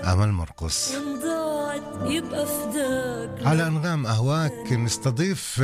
أمل مرقص يبقى فداك على أنغام أهواك. نستضيف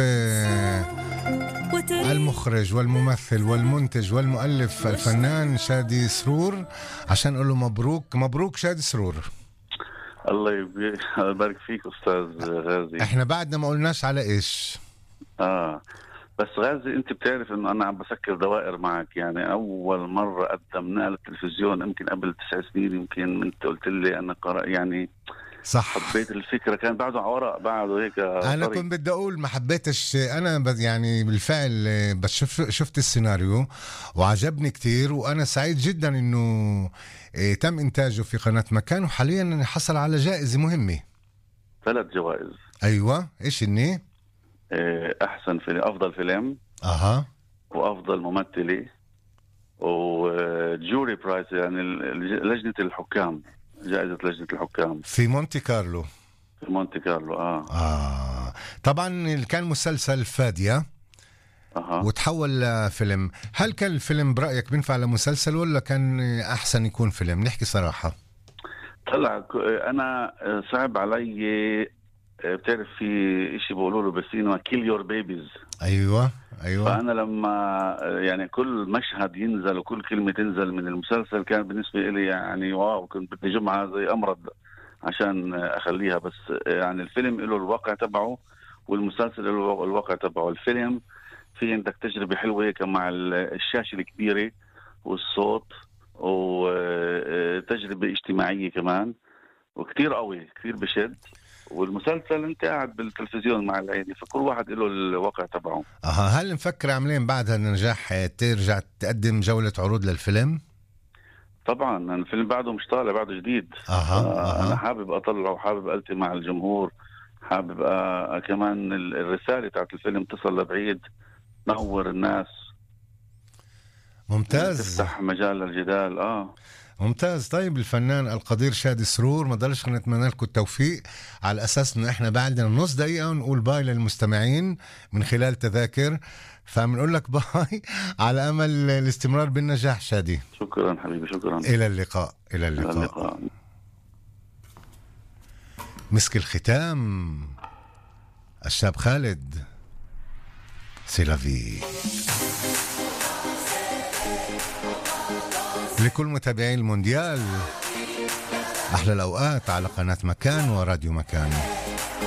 المخرج والممثل والمنتج والمؤلف الفنان شادي سرور عشان نقول له مبروك. مبروك شادي سرور. الله يبارك فيك أستاذ غازي. احنا بعدنا ما قلناش على إيش. بس غازي أنت بتعرف إنه أنا عم بسكر دوائر معك. يعني أول مرة قدمناها على التلفزيون يمكن قبل 9 سنين. يمكن أنت قلت لي أنا يعني صح، حبيت الفكرة. كان بعده على ورق بعده هيك. أنا كنت بدي أقول ما حبيتش أنا يعني بالفعل بس شفت السيناريو وعجبني كتير، وأنا سعيد جدا إنه تم إنتاجه في قناة مكان، وحاليا حصل على جائزة مهمة. 3 جوائز. أيوة، إيش إني أحسن فيلم، أفضل فيلم، وأفضل ممثلة، وجوري برايس يعني لجنة الحكام، جائزة لجنة الحكام في مونتي كارلو. في مونتي كارلو. طبعا كان مسلسل فادية وتحول لفيلم. هل كان الفيلم برأيك بينفع لمسلسل ولا كان أحسن يكون فيلم؟ نحكي صراحة. طلع أنا صعب علي. بتعرف في إشي بقولوا له بالسينما كيل يور بيبيز. أيوة. فأنا لما يعني كل مشهد ينزل وكل كلمة تنزل من المسلسل كان بالنسبة لي يعني واو، كنت بدي جمعة زي أمرض عشان أخليها. بس يعني الفيلم له الواقع تبعه والمسلسل له الواقع تبعه. الفيلم في عندك تجربة حلوة هيك مع الشاشة الكبيرة والصوت، وتجربة اجتماعية كمان، وكتير قوي كتير بشد. والمسلسل انت قاعد بالتلفزيون مع العيلة، فكل واحد له الواقع تبعه. هل نفكر عاملين بعد هالنجاح ترجع تقدم جولة عروض للفيلم؟ طبعا الفيلم بعده مش طالع، بعده جديد. انا حابب اطلعه وحابب التقي مع الجمهور، حابب كمان الرسالة تاعت الفيلم تصل لبعيد، نور الناس. ممتاز، تفتح مجال للجدال. ممتاز. طيب الفنان القدير شادي سرور، ما ضلش نتمنى لكم التوفيق، على أساس إنه إحنا بعدنا نص دقيقة ونقول باي للمستمعين من خلال تذاكر، فبنقول لك باي على أمل الاستمرار بالنجاح. شادي شكرا حبيبي، شكرا. إلى اللقاء. إلى اللقاء. مسك الختام الشاب خالد سيلافي. لكل متابعين المونديال أحلى الأوقات على قناة مكان وراديو مكان.